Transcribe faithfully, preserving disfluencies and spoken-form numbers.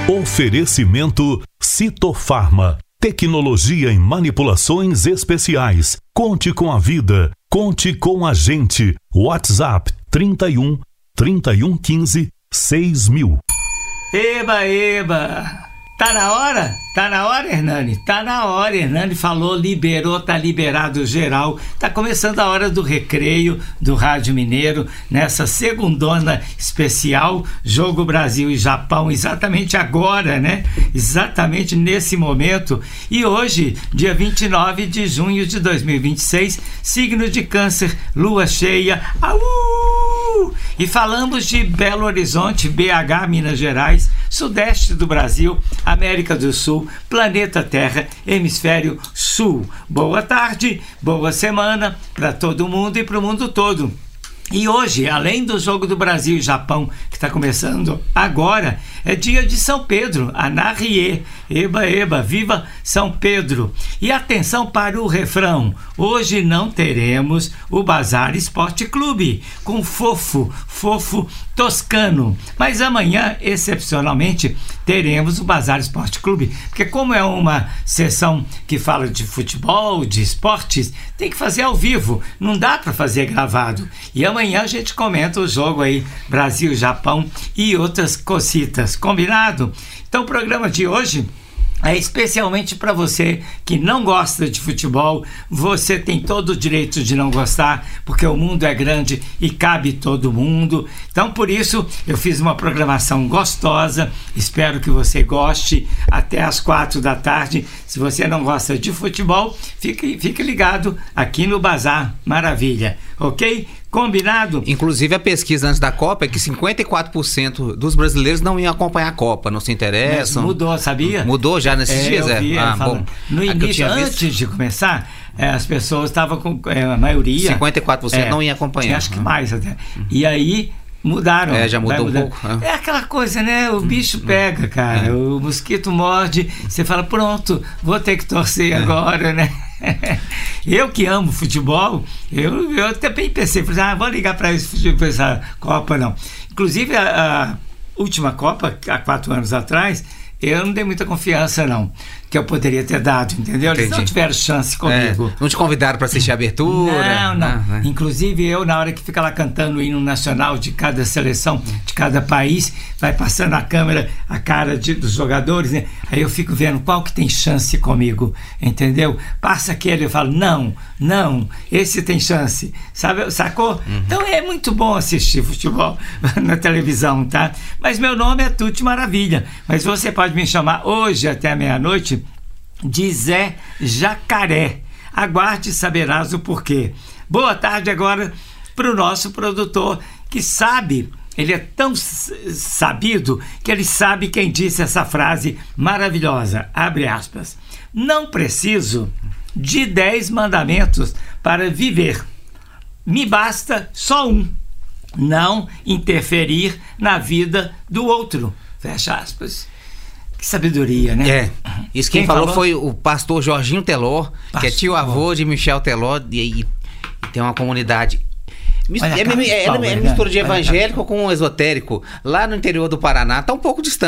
Oferecimento Citofarma. Tecnologia em manipulações especiais. Conte com a vida. Conte com a gente. WhatsApp trinta e um, trinta e um quinze, seis mil. Eba, eba! Tá na hora? Tá na hora, Hernani? Tá na hora, Hernani falou, liberou, tá liberado geral. Tá começando a hora do recreio do Rádio Mineiro, nessa segundona especial, Jogo Brasil e Japão, exatamente agora, né? Exatamente nesse momento. E hoje, dia vinte e nove de junho de dois mil e vinte e seis, signo de Câncer, lua cheia, au! E falamos de Belo Horizonte, B H, Minas Gerais, sudeste do Brasil, América do Sul, planeta Terra, hemisfério sul. Boa tarde, boa semana para todo mundo e para o mundo todo. E hoje, além do Jogo do Brasil e Japão, que está começando agora, é dia de São Pedro, Anarie, eba, eba, viva São Pedro. E atenção para o refrão, hoje não teremos o Bazar Esporte Clube, com fofo, fofo toscano. Mas amanhã, excepcionalmente, teremos o Bazar Esporte Clube, porque como é uma sessão que fala de futebol, de esportes, tem que fazer ao vivo, não dá para fazer gravado. E amanhã a gente comenta o jogo aí, Brasil, Japão e outras cositas, combinado? Então o programa de hoje é especialmente para você que não gosta de futebol. Você tem todo o direito de não gostar, porque o mundo é grande e cabe todo mundo. Então, por isso, eu fiz uma programação gostosa. Espero que você goste até às quatro da tarde. Se você não gosta de futebol, fique, fique ligado aqui no Bazar Maravilha, ok? Combinado? Inclusive a pesquisa antes da Copa é que cinquenta e quatro por cento dos brasileiros não iam acompanhar a Copa, não se interessam. Mas mudou, sabia? Mudou já nesses é, dias? Eu vi, é? Ah, bom. No é início, antes visto... de começar, é, as pessoas estavam com é, a maioria... cinquenta e quatro por cento é, não ia acompanhar. Acho que mais até. E aí... Mudaram. É, já mudou um pouco. É. é aquela coisa, né? O bicho pega, cara. É. O mosquito morde. Você fala, pronto, vou ter que torcer é. agora, né? Eu que amo futebol, eu, eu também pensei, ah, vou ligar para essa Copa, não. Inclusive, a, a última Copa, há quatro anos atrás, eu não dei muita confiança, não, que eu poderia ter dado, entendeu? Eles Entendi. não tiveram chance comigo. É, não te convidaram para assistir a abertura? Não, não. Ah, Inclusive, eu, na hora que fica lá cantando o hino nacional de cada seleção, de cada país, vai passando a câmera, a cara de, dos jogadores, né? Aí eu fico vendo qual que tem chance comigo, entendeu? Passa aquele, eu falo, não, não, esse tem chance, sabe? Sacou? Uhum. Então é muito bom assistir futebol na televisão, tá? Mas meu nome é Tuti Maravilha, mas você pode me chamar hoje até meia-noite de Zé Jacaré. Aguarde e saberás o porquê. Boa tarde agora para o nosso produtor, que sabe, ele é tão sabido que ele sabe quem disse essa frase maravilhosa, abre aspas, não preciso de dez mandamentos para viver, me basta só um, não interferir na vida do outro, fecha aspas. Que sabedoria, né? É. Isso quem, quem falou, falou foi o pastor Jorginho Teló, pastor. Que é tio-avô de Michel Teló, e, e, e tem uma comunidade. É, é, é, é, é mistura de evangélico com esotérico. Lá no interior do Paraná, tá um pouco distante.